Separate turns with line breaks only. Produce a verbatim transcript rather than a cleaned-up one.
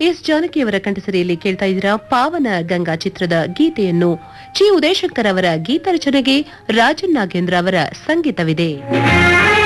S ಜಾನಕಿಯವರ ಕಂಠಸರಿಯಲ್ಲಿ ಕೇಳ್ತಾ ಇದ್ದೀರಾ ಪಾವನ ಗಂಗಾ ಚಿತ್ರದ ಗೀತೆಯನ್ನು. ಚಿ ಉದಯಶಂಕರ್ ಅವರ ಗೀತ ರಚನೆಗೆ ರಾಜನ್ ನಾಗೇಂದ್ರ ಅವರ ಸಂಗೀತವಿದೆ.